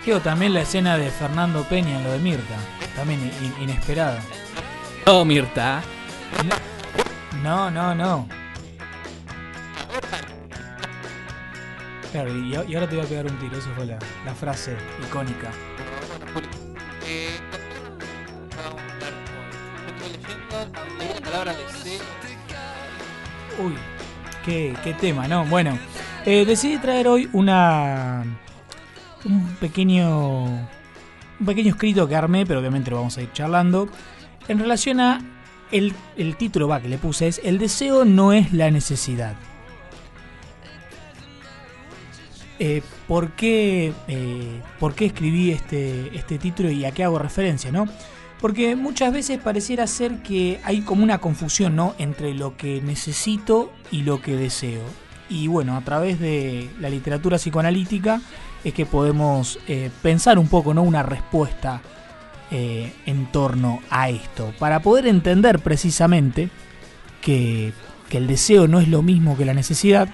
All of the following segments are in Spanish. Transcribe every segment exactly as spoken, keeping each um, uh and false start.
Digo, también la escena de Fernando Peña en lo de Mirta, también in- inesperada. Oh, Mirta. No, no, no. Claro, y, y ahora te voy a pegar un tiro, esa fue la, la frase icónica. Eh, vamos a hablar con- estoy leyendo, leí la palabra deseo. Uy, qué, qué tema, ¿no? Bueno, eh, decidí traer hoy una un pequeño un pequeño escrito que armé, pero obviamente lo vamos a ir charlando, en relación a el, el título va que le puse es El deseo no es la necesidad. Eh, ¿por, qué, eh, ¿Por qué escribí este, este título y a qué hago referencia, no? Porque muchas veces pareciera ser que hay como una confusión, ¿no?, entre lo que necesito y lo que deseo. Y bueno, a través de la literatura psicoanalítica es que podemos eh, pensar un poco, ¿no?, una respuesta eh, en torno a esto. Para poder entender precisamente que, que el deseo no es lo mismo que la necesidad,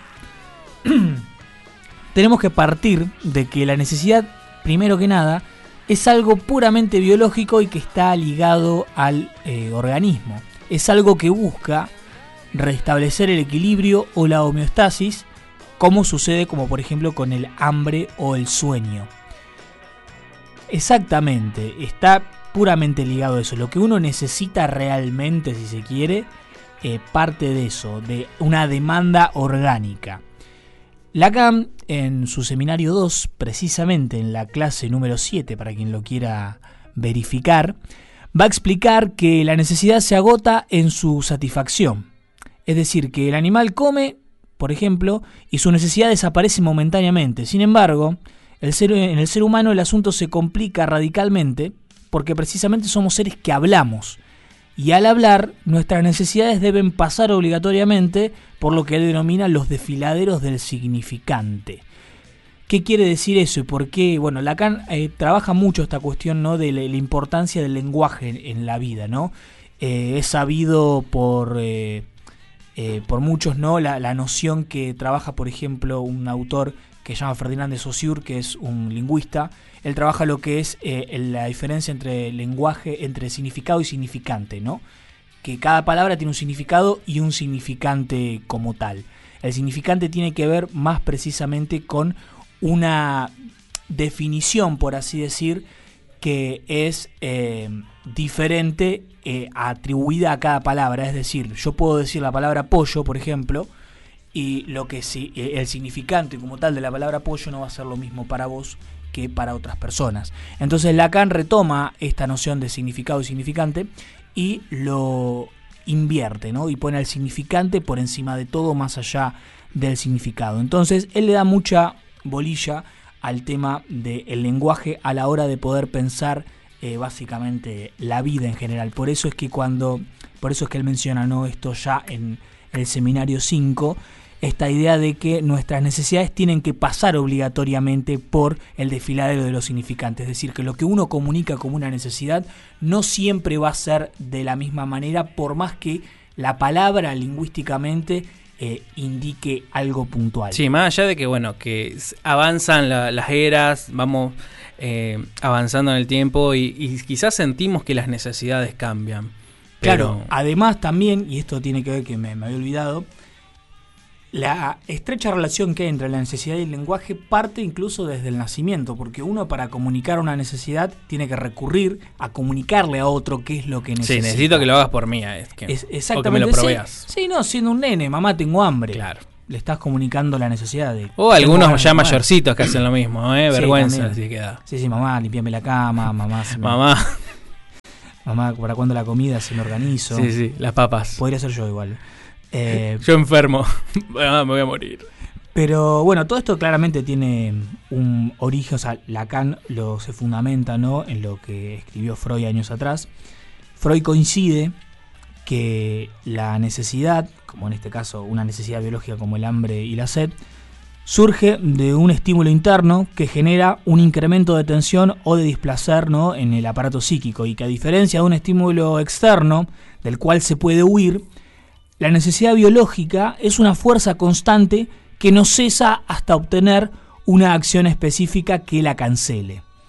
tenemos que partir de que la necesidad, primero que nada, es algo puramente biológico y que está ligado al eh, organismo. Es algo que busca restablecer el equilibrio o la homeostasis, como sucede como por ejemplo con el hambre o el sueño. Exactamente, está puramente ligado a eso. Lo que uno necesita realmente, si se quiere, eh, parte de eso, de una demanda orgánica. Lacan, en su seminario dos, precisamente en la clase número siete, para quien lo quiera verificar, va a explicar que la necesidad se agota en su satisfacción. Es decir, que el animal come, por ejemplo, y su necesidad desaparece momentáneamente. Sin embargo, el ser, en el ser humano el asunto se complica radicalmente porque precisamente somos seres que hablamos. Y al hablar, nuestras necesidades deben pasar obligatoriamente por lo que él denomina los desfiladeros del significante. ¿Qué quiere decir eso y por qué? Bueno, Lacan eh, trabaja mucho esta cuestión, ¿no?, de la, la importancia del lenguaje en, en la vida, ¿no? Eh, es sabido por, eh, eh, por muchos, ¿no?, la, la noción que trabaja, por ejemplo, un autor que se llama Ferdinand de Saussure, que es un lingüista. Él trabaja lo que es eh, la diferencia entre lenguaje, entre significado y significante, ¿no? Que cada palabra tiene un significado y un significante como tal. El significante tiene que ver más precisamente con una definición, por así decir, que es eh, diferente eh, atribuida a cada palabra. Es decir, yo puedo decir la palabra pollo, por ejemplo, y lo que sí, el significante como tal de la palabra pollo no va a ser lo mismo para vos que para otras personas. Entonces Lacan retoma esta noción de significado y significante y lo invierte, ¿no?, y pone el significante por encima de todo, más allá del significado. Entonces él le da mucha bolilla al tema del lenguaje a la hora de poder pensar eh, básicamente la vida en general. Por eso es que cuando, por eso es que él menciona, ¿no?, esto ya en el seminario cinco, esta idea de que nuestras necesidades tienen que pasar obligatoriamente por el desfiladero de los significantes. Es decir, que lo que uno comunica como una necesidad no siempre va a ser de la misma manera, por más que la palabra lingüísticamente eh, indique algo puntual. Sí, más allá de que, bueno, que avanzan la, las eras, vamos eh, avanzando en el tiempo y, y quizás sentimos que las necesidades cambian. Pero... Claro, además también, y esto tiene que ver que me, me había olvidado, la estrecha relación que hay entre la necesidad y el lenguaje parte incluso desde el nacimiento, porque uno para comunicar una necesidad tiene que recurrir a comunicarle a otro qué es lo que necesita. Sí, necesito que lo hagas por mí, es que, es, exactamente, o que me lo proveas. Sí, sí, no, siendo un nene, mamá, tengo hambre. Claro. Le estás comunicando la necesidad de... O algunos ya mayorcitos que hacen lo mismo, ¿eh? Sí, Vergüenza, también. así queda. Sí, sí, mamá, limpiame la cama, mamá... Se me... Mamá. Mamá, ¿para cuándo la comida? Se me organizo. Sí, sí, las papas. Podría ser yo igual. Eh, yo enfermo, me voy a morir. Pero bueno, todo esto claramente tiene un origen, o sea, Lacan lo se fundamenta, ¿no?, en lo que escribió Freud años atrás. Freud coincide que la necesidad, como en este caso una necesidad biológica como el hambre y la sed, surge de un estímulo interno que genera un incremento de tensión o de displacer, ¿no?, en el aparato psíquico, y que a diferencia de un estímulo externo del cual se puede huir, la necesidad biológica es una fuerza constante que no cesa hasta obtener una acción específica que la cancele.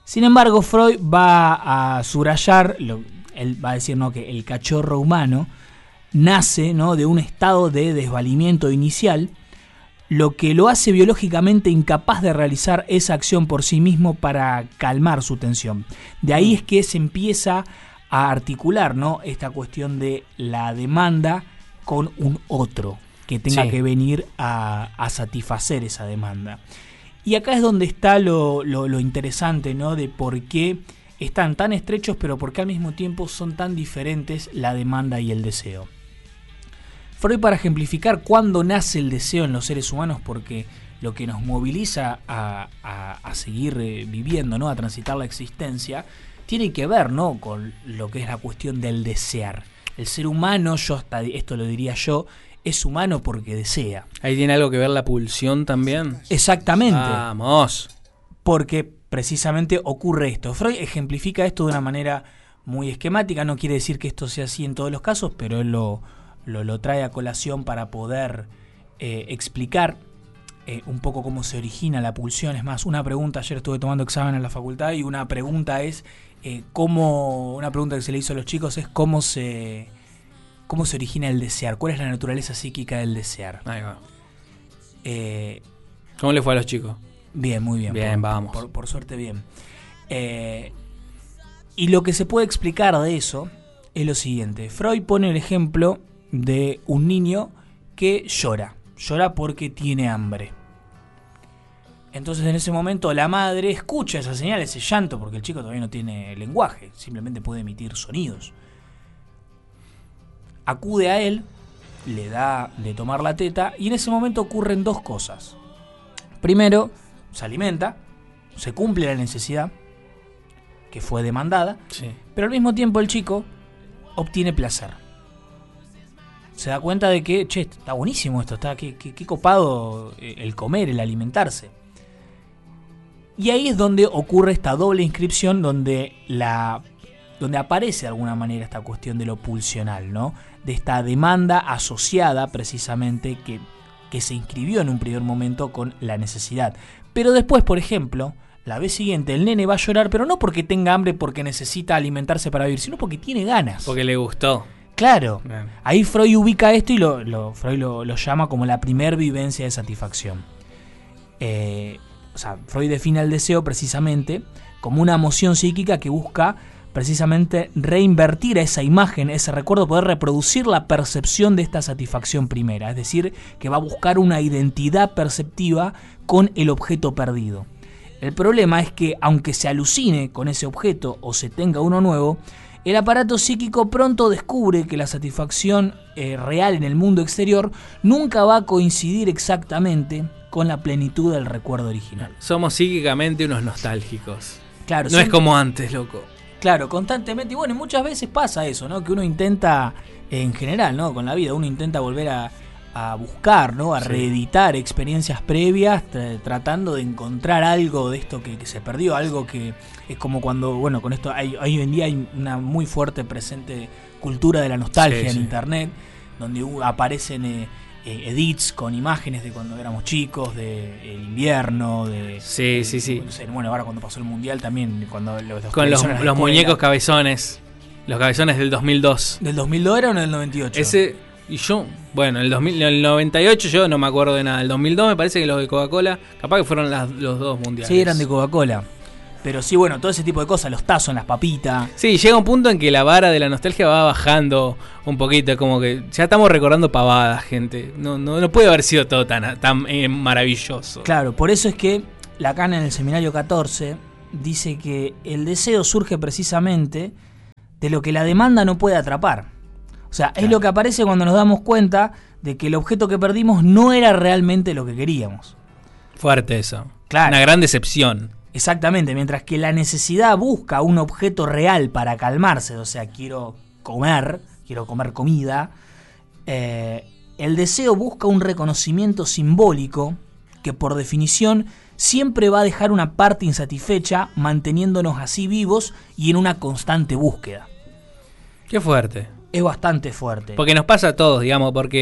Sin embargo, Freud va a subrayar, lo, él va a decir, ¿no?, que el cachorro humano nace, ¿no?, de un estado de desvalimiento inicial, lo que lo hace biológicamente incapaz de realizar esa acción por sí mismo para calmar su tensión. De ahí es que se empieza a articular, ¿no?, esta cuestión de la demanda con un otro que tenga sí. que venir a, a satisfacer esa demanda. Y acá es donde está lo, lo, lo interesante, ¿no?, de por qué están tan estrechos, pero por qué al mismo tiempo son tan diferentes la demanda y el deseo. Freud, para ejemplificar cuándo nace el deseo en los seres humanos, porque lo que nos moviliza a, a, a seguir eh, viviendo, ¿no?, a transitar la existencia, tiene que ver, ¿no?, con lo que es la cuestión del desear. El ser humano, yo hasta esto lo diría yo, es humano porque desea. Ahí tiene algo que ver la pulsión también. Exactamente. Vamos. Porque precisamente ocurre esto. Freud ejemplifica esto de una manera muy esquemática. No quiere decir que esto sea así en todos los casos, pero él lo, lo, lo trae a colación para poder eh, explicar eh, un poco cómo se origina la pulsión. Es más, una pregunta, ayer estuve tomando examen en la facultad y una pregunta es eh, cómo, una pregunta que se le hizo a los chicos es cómo se... ¿Cómo se origina el desear? ¿Cuál es la naturaleza psíquica del desear? Ahí va. Eh, ¿Cómo le fue a los chicos? Bien, muy bien. Bien, por, vamos. Por, por suerte, bien. Eh, y lo que se puede explicar de eso es lo siguiente. Freud pone el ejemplo de un niño que llora. Llora porque tiene hambre. Entonces, en ese momento, la madre escucha esa señal, ese llanto, porque el chico todavía no tiene lenguaje. Simplemente puede emitir sonidos. Acude a él, le da de tomar la teta y en ese momento ocurren dos cosas. Primero, se alimenta, se cumple la necesidad que fue demandada, sí. pero al mismo tiempo el chico obtiene placer. Se da cuenta de que, che, está buenísimo esto, está qué, qué, qué copado el comer, el alimentarse. Y ahí es donde ocurre esta doble inscripción donde la... donde aparece de alguna manera esta cuestión de lo pulsional, ¿no? De esta demanda asociada precisamente que, que se inscribió en un primer momento con la necesidad. Pero después, por ejemplo, la vez siguiente el nene va a llorar, pero no porque tenga hambre, porque necesita alimentarse para vivir, sino porque tiene ganas. Porque le gustó. Claro. Bien. Ahí Freud ubica esto y lo, lo, Freud lo, lo llama como la primer vivencia de satisfacción. Eh, o sea, Freud define el deseo precisamente como una emoción psíquica que busca precisamente reinvertir a esa imagen, ese recuerdo, poder reproducir la percepción de esta satisfacción primera, es decir, que va a buscar una identidad perceptiva con el objeto perdido. El problema es que, aunque se alucine con ese objeto o se tenga uno nuevo, el aparato psíquico pronto descubre que la satisfacción eh, real en el mundo exterior nunca va a coincidir exactamente con la plenitud del recuerdo original. Somos psíquicamente unos nostálgicos. Claro, no siempre... es como antes, loco. Claro, constantemente, y bueno, muchas veces pasa eso, ¿no? Que uno intenta, en general, ¿no? Con la vida, uno intenta volver a, a buscar, ¿no? A sí. reeditar experiencias previas, tra- tratando de encontrar algo de esto que, que se perdió, algo que es como cuando, bueno, con esto, hay, hoy en día hay una muy fuerte presente cultura de la nostalgia sí, en sí. internet, donde uh, aparecen eh, eh, edits con imágenes de cuando éramos chicos, de el invierno, de... Sí, de, sí, sí. No sé, bueno, ahora cuando pasó el mundial también, cuando los, con los, los muñecos cabezones, los cabezones del dos mil dos. ¿Del dos mil dos era o del noventa y ocho? Ese, y yo, bueno, el, dos mil, el noventa y ocho yo no me acuerdo de nada. El dos mil dos me parece que los de Coca-Cola, capaz que fueron las, los dos mundiales. Sí, eran de Coca-Cola. Pero sí, bueno, todo ese tipo de cosas, los tazos, las papitas. Sí, llega un punto en que la vara de la nostalgia va bajando un poquito, como que ya estamos recordando pavadas, gente. No, no, no puede haber sido todo tan, tan eh, maravilloso. Claro, por eso es que Lacan en el Seminario catorce dice que el deseo surge precisamente de lo que la demanda no puede atrapar. O sea, claro. es lo que aparece cuando nos damos cuenta de que el objeto que perdimos no era realmente lo que queríamos. Fuerte eso. Claro. Una gran decepción. Exactamente, mientras que la necesidad busca un objeto real para calmarse, o sea, quiero comer, quiero comer comida, eh, el deseo busca un reconocimiento simbólico que por definición siempre va a dejar una parte insatisfecha, manteniéndonos así vivos y en una constante búsqueda. Qué fuerte. Es bastante fuerte. Porque nos pasa a todos, digamos, porque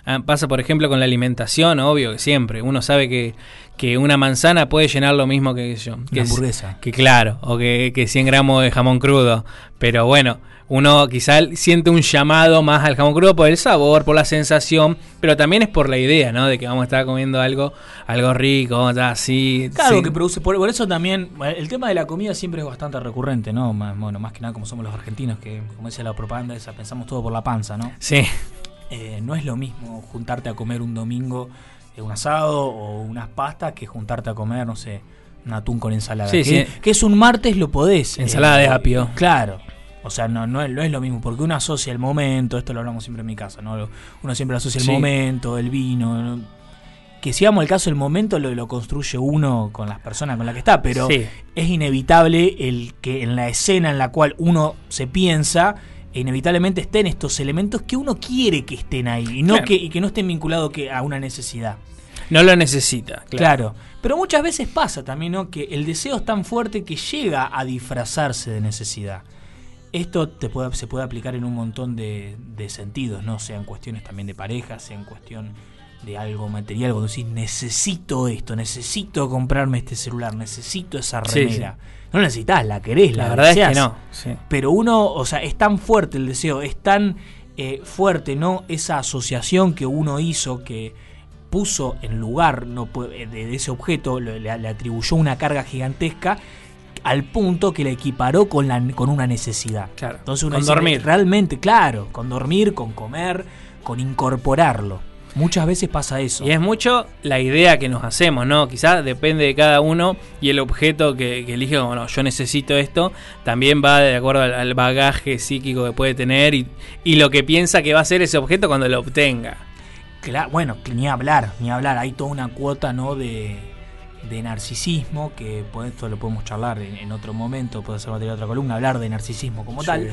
Ah, pasa, por ejemplo, con la alimentación, obvio que siempre. Uno sabe que, que una manzana puede llenar lo mismo que yo. Que Una hamburguesa. Es, que claro, o que, que cien gramos de jamón crudo. Pero bueno, uno quizá siente un llamado más al jamón crudo por el sabor, por la sensación, pero también es por la idea, ¿no? De que vamos a estar comiendo algo, algo rico, vamos a estar así. Claro, sí. que produce. Por, por eso también, el tema de la comida siempre es bastante recurrente, ¿no? Más, bueno, más que nada como somos los argentinos, que como dice la propaganda esa, pensamos todo por la panza, ¿no? Sí. Eh, no es lo mismo juntarte a comer un domingo eh, un asado o unas pastas que juntarte a comer, no sé, un atún con ensalada. Sí, que, sí. que es un martes, lo podés. Ensalada eh, de apio. Claro. O sea, no, no, es, no es lo mismo, porque uno asocia el momento, esto lo hablamos siempre en mi casa, ¿no? Uno siempre asocia el Sí. momento, el vino, ¿no? Que si vamos al caso, el momento lo, lo construye uno con las personas con las que está, pero Sí. es inevitable el que en la escena en la cual uno se piensa, inevitablemente estén estos elementos que uno quiere que estén ahí, y no Claro. que, y que no estén vinculados que a una necesidad. No lo necesita. Claro. Claro. Pero muchas veces pasa también, ¿no? Que el deseo es tan fuerte que llega a disfrazarse de necesidad. Esto te puede, se puede aplicar en un montón de, de sentidos, ¿no? Sea en cuestiones también de pareja, sea en cuestión de algo material, cuando decís necesito esto, necesito comprarme este celular, necesito esa remera. Sí, sí. No la necesitas, la querés, la, La verdad deseás. es que no. Sí. Pero uno, o sea, es tan fuerte el deseo, es tan eh, fuerte, ¿no? Esa asociación que uno hizo, que puso en lugar no de, de ese objeto, le, le atribuyó una carga gigantesca, al punto que la equiparó con, la, con una necesidad. Claro. Entonces uno Con dice, dormir. realmente, claro, con dormir, con comer, con incorporarlo. Muchas veces pasa eso. Y es mucho la idea que nos hacemos, ¿no? Quizás depende de cada uno y el objeto que, que elige, como no, yo necesito esto, también va de acuerdo al, al bagaje psíquico que puede tener y, y lo que piensa que va a ser ese objeto cuando lo obtenga. Claro, bueno, ni hablar, ni hablar. Hay toda una cuota, ¿no? de, de narcisismo, que por esto lo podemos charlar en, en otro momento, puede ser material de otra columna, hablar de narcisismo como Sí. tal.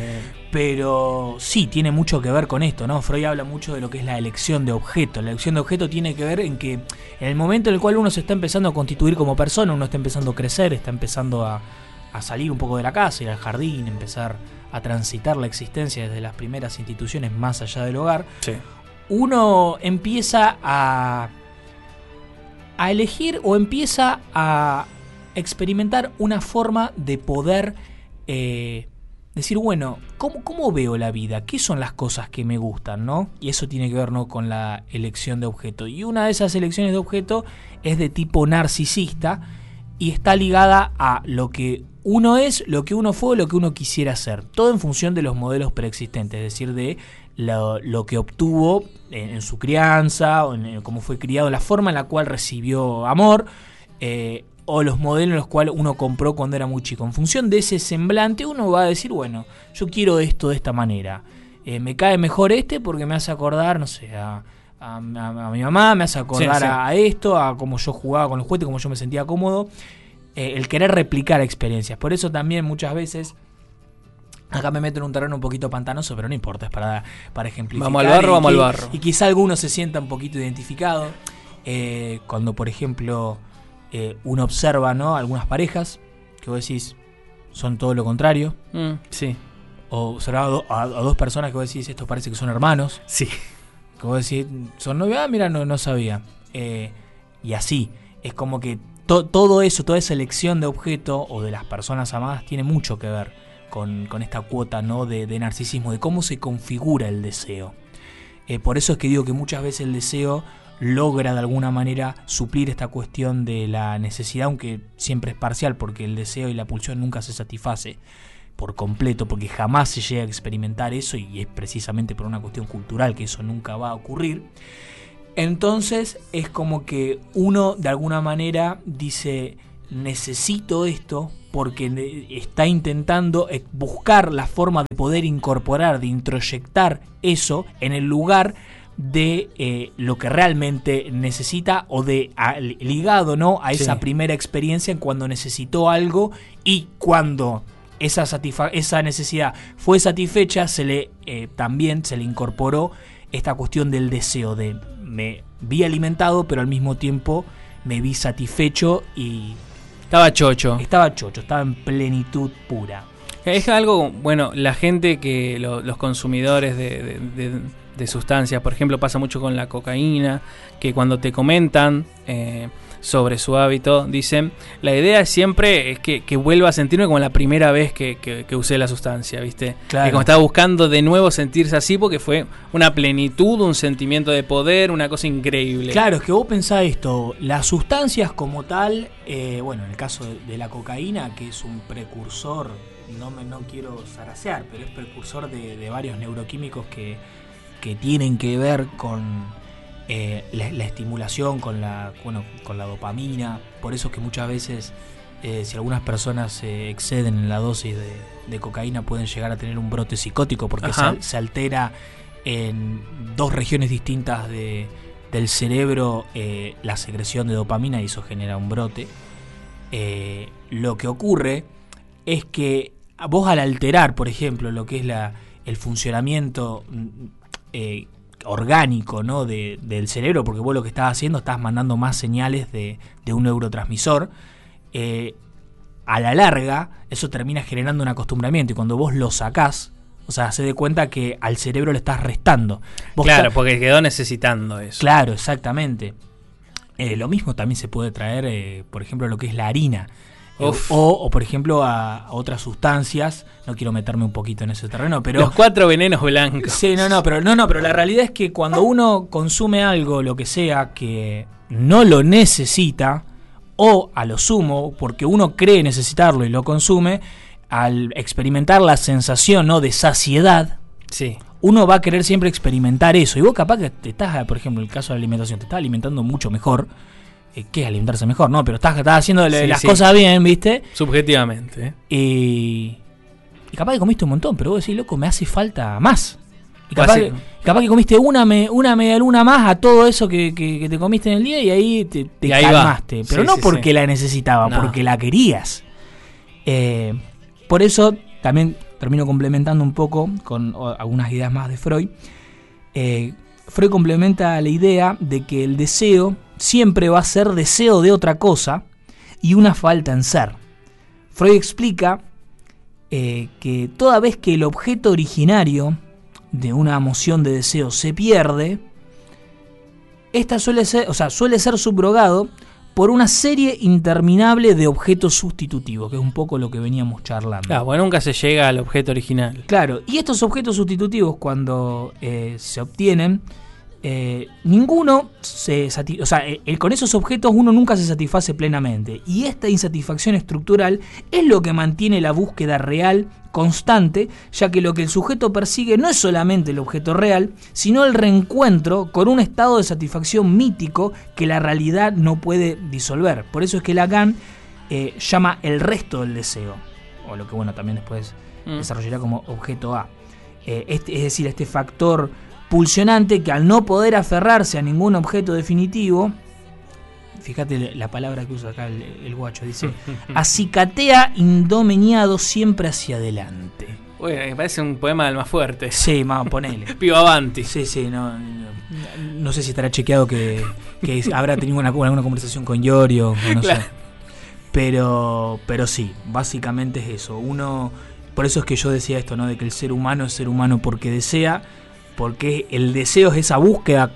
Pero sí, tiene mucho que ver con esto, ¿no? Freud habla mucho de lo que es la elección de objeto. La elección de objeto tiene que ver en que en el momento en el cual uno se está empezando a constituir como persona, uno está empezando a crecer, está empezando a, a salir un poco de la casa, ir al jardín, empezar a transitar la existencia desde las primeras instituciones más allá del hogar, Sí. uno empieza a, a elegir o empieza a experimentar una forma de poder eh, decir, bueno, ¿cómo, ¿cómo veo la vida? ¿Qué son las cosas que me gustan? ¿No? Y eso tiene que ver, ¿no?, con la elección de objeto. Y una de esas elecciones de objeto es de tipo narcisista y está ligada a lo que uno es, lo que uno fue, lo que uno quisiera ser. Todo en función de los modelos preexistentes, es decir, de lo, lo que obtuvo en, en su crianza, o en, en cómo fue criado, la forma en la cual recibió amor, eh, o los modelos en los cuales uno compró cuando era muy chico. En función de ese semblante uno va a decir, bueno, yo quiero esto de esta manera. Eh, me cae mejor este porque me hace acordar, no sé, a, a, a, a mi mamá, me hace acordar Sí, sí. A, a esto, a cómo yo jugaba con los juguetes, cómo yo me sentía cómodo. Eh, el querer replicar experiencias. Por eso también muchas veces, acá me meto en un terreno un poquito pantanoso, pero no importa, es para, para ejemplificar. Vamos al barro, y vamos que- al barro. Y quizá alguno se sienta un poquito identificado. Eh, cuando, por ejemplo, eh, uno observa, ¿no?, algunas parejas que vos decís son todo lo contrario. Mm, sí. O observar a, do- a- a dos personas que vos decís, estos parece que son hermanos. Sí. Que vos decís, son novios, ah, mira, no, no sabía. Eh, y así, es como que to- todo eso, toda esa elección de objeto o de las personas amadas tiene mucho que ver con, con esta cuota, ¿no?, de, de narcisismo, de cómo se configura el deseo. Eh, por eso es que digo que muchas veces el deseo logra de alguna manera suplir esta cuestión de la necesidad, aunque siempre es parcial, porque el deseo y la pulsión nunca se satisface por completo, porque jamás se llega a experimentar eso, y es precisamente por una cuestión cultural que eso nunca va a ocurrir. Entonces es como que uno de alguna manera dice, necesito esto, porque está intentando buscar la forma de poder incorporar, de introyectar eso en el lugar de eh, lo que realmente necesita, o de a, ligado, ¿no?, a esa Sí. primera experiencia en cuando necesitó algo, y cuando esa, satisfa- esa necesidad fue satisfecha, se le eh, también se le incorporó esta cuestión del deseo, de me vi alimentado, pero al mismo tiempo me vi satisfecho y Estaba chocho. estaba chocho, estaba en plenitud pura. Es algo, bueno, la gente que, lo- los consumidores de, de- de- de sustancias. Por ejemplo, pasa mucho con la cocaína, que cuando te comentan eh, sobre su hábito, dicen, la idea siempre es que, que vuelva a sentirme como la primera vez que, que, que usé la sustancia, ¿viste? Claro. Que como estaba buscando de nuevo sentirse así, porque fue una plenitud, un sentimiento de poder, una cosa increíble. Claro, es que vos pensás esto, las sustancias como tal, eh, bueno, en el caso de, de la cocaína, que es un precursor, no me no quiero zarasear, pero es precursor de, de varios neuroquímicos que, que tienen que ver con eh, la, la estimulación, con la, bueno, con la dopamina. Por eso es que muchas veces, eh, si algunas personas se eh, exceden en la dosis de, de cocaína, pueden llegar a tener un brote psicótico, porque se, se altera en dos regiones distintas de, del cerebro eh, la secreción de dopamina, y eso genera un brote. Eh, lo que ocurre es que vos, al alterar, por ejemplo, lo que es la, el funcionamiento eh, orgánico, ¿no?, de, del cerebro, porque vos lo que estás haciendo, estás mandando más señales de, de un neurotransmisor, eh, a la larga eso termina generando un acostumbramiento, y cuando vos lo sacás, o sea, se dé cuenta que al cerebro le estás restando. Vos claro, estás, porque quedó necesitando eso. Claro, exactamente. Eh, lo mismo también se puede traer, eh, por ejemplo, lo que es la harina. O, o, por ejemplo, a, a otras sustancias. No quiero meterme un poquito en ese terreno, pero... Los cuatro venenos blancos. Sí, no, no, pero no, no, pero la realidad es que cuando uno consume algo, lo que sea, que no lo necesita, o a lo sumo, porque uno cree necesitarlo y lo consume, al experimentar la sensación, ¿no?, de saciedad, sí, uno va a querer siempre experimentar eso. Y vos capaz que te estás, por ejemplo, en el caso de la alimentación, te estás alimentando mucho mejor. ¿Qué es alimentarse mejor? No, pero estás, estás haciendo sí, las sí. cosas bien, ¿viste? Subjetivamente. ¿eh? Y, y capaz que comiste un montón, pero vos decís, loco, me hace falta más. Y capaz, que, capaz que comiste una, me, una media luna más a todo eso que, que, que te comiste en el día, y ahí te, te y ahí calmaste. Va. Pero sí, no sí, porque sí. la necesitaba, no. porque la querías. Eh, por eso también termino complementando un poco con algunas ideas más de Freud. Eh, Freud complementa la idea de que el deseo siempre va a ser deseo de otra cosa y una falta en ser. Freud explica eh, que toda vez que el objeto originario de una emoción de deseo se pierde, esta suele ser, o sea, suele ser subrogado por una serie interminable de objetos sustitutivos, que es un poco lo que veníamos charlando. Claro, bueno, nunca se llega al objeto original. Claro, y estos objetos sustitutivos, cuando eh, se obtienen, Eh, ninguno se satisface, o sea, el, con esos objetos uno nunca se satisface plenamente, y esta insatisfacción estructural es lo que mantiene la búsqueda real constante, ya que lo que el sujeto persigue no es solamente el objeto real, sino el reencuentro con un estado de satisfacción mítico que la realidad no puede disolver. Por eso es que Lacan eh, llama el resto del deseo, o lo que bueno también después mm. desarrollará como objeto A. Eh, este, es decir, este factor pulsionante que, al no poder aferrarse a ningún objeto definitivo, fíjate la palabra que usa acá el, el guacho, dice, acicatea indomeñado siempre hacia adelante. Uy, me parece un poema del más fuerte. Sí, más, ponele. Piva Avanti. Sí, sí, no, no, no sé si estará chequeado que, que habrá tenido una, alguna conversación con Iorio, o no claro. sé. Pero, pero sí, básicamente es eso. Uno, por eso es que yo decía esto, ¿no? De que el ser humano es ser humano porque desea, porque el deseo es esa búsqueda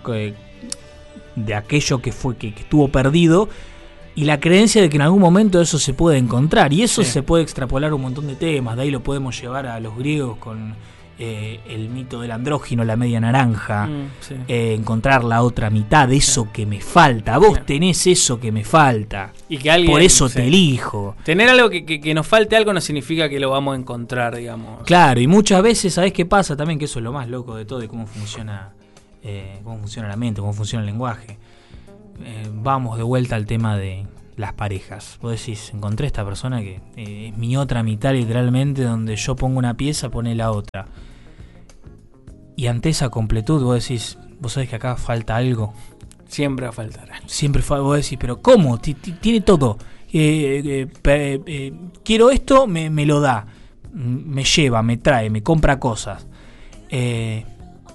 de aquello que fue que, que estuvo perdido, y la creencia de que en algún momento eso se puede encontrar, y eso sí. se puede extrapolar un montón de temas. De ahí lo podemos llevar a los griegos con eh, el mito del andrógino, la media naranja, mm, sí. eh, encontrar la otra mitad, eso sí. que me falta. Vos sí. tenés eso que me falta, y que alguien, por eso sí. te elijo. Tener algo que, que, que nos falte algo no significa que lo vamos a encontrar, digamos. Claro, y muchas veces, ¿sabés qué pasa también? Que eso es lo más loco de todo, de cómo funciona, eh, cómo funciona la mente, cómo funciona el lenguaje. Eh, vamos de vuelta al tema de las parejas. Vos decís, encontré esta persona que eh, es mi otra mitad, literalmente, donde yo pongo una pieza, pone la otra. Y ante esa completud vos decís, vos sabés que acá falta algo. Siempre va a faltar. Siempre fa- vos decís, pero ¿cómo? T- t- tiene todo. Eh, eh, eh, eh, quiero esto, me, me lo da. Me lleva, me trae, me compra cosas. Eh,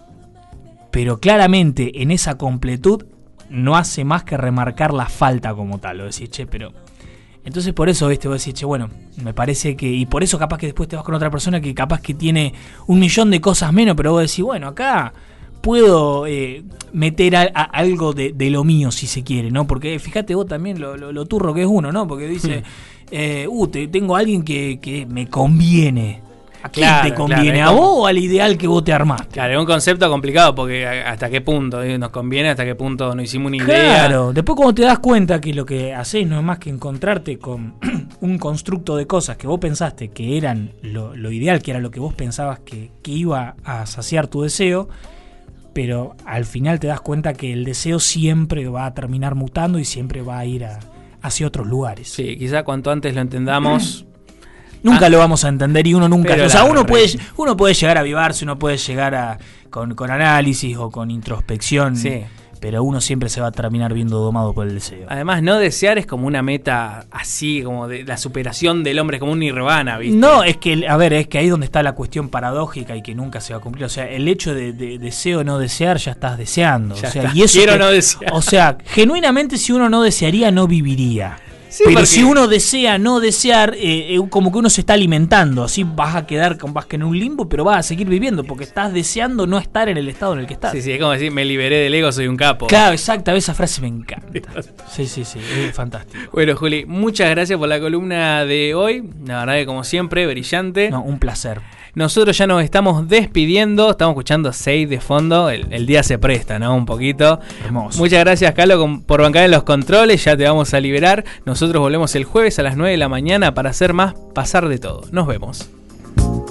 pero claramente en esa completud no hace más que remarcar la falta como tal. Lo decís, che, pero... Entonces por eso, ¿viste? Vos decís, che, bueno, me parece que... Y por eso capaz que después te vas con otra persona que capaz que tiene un millón de cosas menos, pero vos decís, bueno, acá puedo eh, meter a, a algo de, de lo mío, si se quiere, ¿no? Porque fíjate vos también lo, lo, lo turro que es uno, ¿no? Porque dice, eh, uh, te, tengo a alguien que, que me conviene. ¿A quién Claro, te conviene? claro, ¿A es como- vos o al ideal que vos te armaste? Claro, es un concepto complicado porque hasta qué punto eh, nos conviene, hasta qué punto nos hicimos una idea. Claro, después cuando te das cuenta que lo que haces no es más que encontrarte con un constructo de cosas que vos pensaste que eran lo, lo ideal, que era lo que vos pensabas que, que iba a saciar tu deseo, pero al final te das cuenta que el deseo siempre va a terminar mutando y siempre va a ir a- hacia otros lugares. Sí, quizá cuanto antes lo entendamos. Nunca Ah, lo vamos a entender y uno nunca... pero O sea, la uno re- puede, uno puede llegar a avivarse, uno puede llegar a con, con análisis o con introspección, Sí. pero uno siempre se va a terminar viendo domado por el deseo. Además, no desear es como una meta así, como de la superación del hombre, es como un nirvana, ¿viste? No, es que, a ver, es que ahí es donde está la cuestión paradójica y que nunca se va a cumplir. O sea, el hecho de, de deseo o no desear, ya estás deseando. Ya o sea, está. y eso Quiero que- no desear. O sea, genuinamente, si uno no desearía, no viviría. Sí, Pero porque- si uno desea no desear, eh, eh, como que uno se está alimentando. Así vas a quedar con vas que en un limbo, pero vas a seguir viviendo porque estás deseando no estar en el estado en el que estás. Sí, sí, es como decir, me liberé del ego, soy un capo. Claro, exacto, esa frase me encanta. Sí, sí, sí, es fantástico. Bueno, Juli, muchas gracias por la columna de hoy. La verdad que como siempre, brillante. No, un placer. Nosotros ya nos estamos despidiendo. Estamos escuchando seis de fondo. El, el día se presta, ¿no? Un poquito. Hermoso. Muchas gracias, Carlos, con- por bancar en los controles. Ya te vamos a liberar. Nosotros volvemos el jueves a las nueve de la mañana para hacer más Pasar de Todo. Nos vemos.